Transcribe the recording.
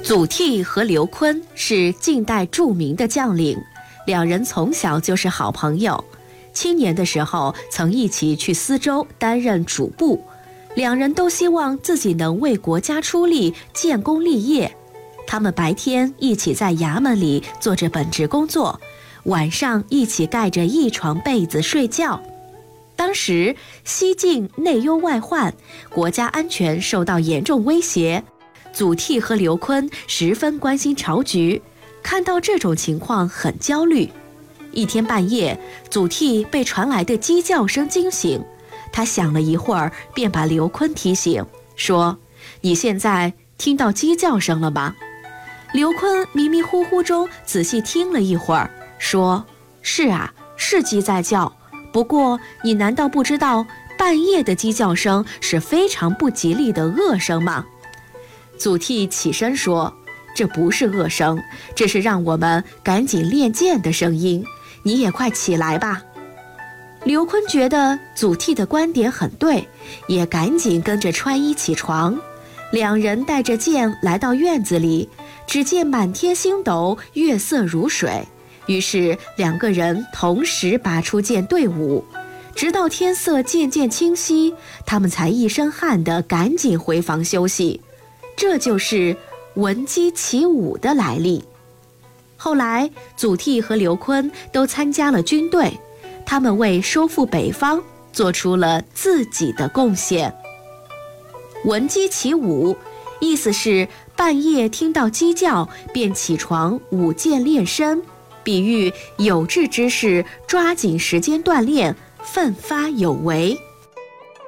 祖逖和刘琨是晋代著名的将领，两人从小就是好朋友。青年的时候曾一起去司州担任主簿，两人都希望自己能为国家出力，建功立业。他们白天一起在衙门里做着本职工作，晚上一起盖着一床被子睡觉。当时西晋内忧外患，国家安全受到严重威胁，祖逖和刘琨十分关心朝局，看到这种情况很焦虑。一天半夜，祖逖被传来的鸡叫声惊醒，他想了一会儿，便把刘琨提醒，说：“你现在听到鸡叫声了吗？”刘琨迷迷糊糊中仔细听了一会儿，说：“是啊，是鸡在叫。不过你难道不知道半夜的鸡叫声是非常不吉利的恶声吗？”祖逖起身说：“这不是恶声，这是让我们赶紧练剑的声音，你也快起来吧。”刘琨觉得祖逖的观点很对，也赶紧跟着穿衣起床。两人带着剑来到院子里，只见满天星斗，月色如水。于是两个人同时拔出剑对舞，直到天色渐渐清晰，他们才一身汗地赶紧回房休息。这就是闻鸡起舞的来历。后来祖逖和刘琨都参加了军队，他们为收复北方做出了自己的贡献。闻鸡起舞，意思是半夜听到鸡叫便起床舞剑练身，比喻有志之士抓紧时间锻炼，奋发有为。